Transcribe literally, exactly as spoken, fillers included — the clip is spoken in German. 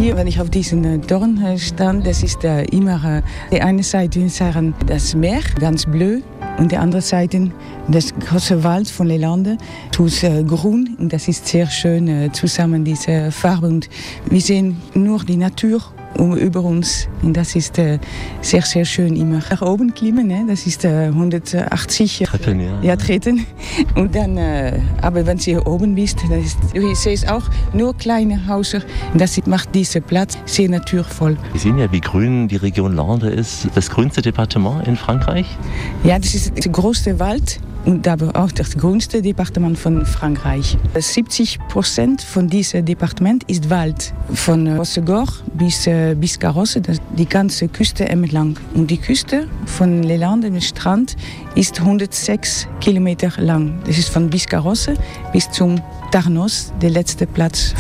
Hier, wenn ich auf diesen Dorn stand, das ist immer die eine Seite sagen das Meer, ganz bleu. Und die andere Seite, das große Wald von Les Landes, tout grün. Und das ist sehr schön zusammen, diese Farbe. Und wir sehen nur die Natur um, über uns. Und das ist äh, sehr, sehr schön immer. Nach oben klimmen, ne? Das ist äh, hundertachtzig Treppen, ja. Ja, treten. Und dann, äh, aber wenn Sie oben bist, das ist, du siehst auch nur kleine Häuser. Und das macht diesen Platz sehr naturvoll. Wir sehen ja, wie grün die Region Landes ist. Das grünste Departement in Frankreich? Ja, das ist der größte Wald. Und aber auch das grünste Departement von Frankreich. siebzig Prozent von diesem Departement ist Wald. Von Rossegor bis, äh, bis Carosse, die ganze Küste entlang. Und die Küste von Les Landes, der Strand, ist hundertsechs Kilometer lang. Das ist von Biscarrosse bis zum Tarnos, der letzte Platz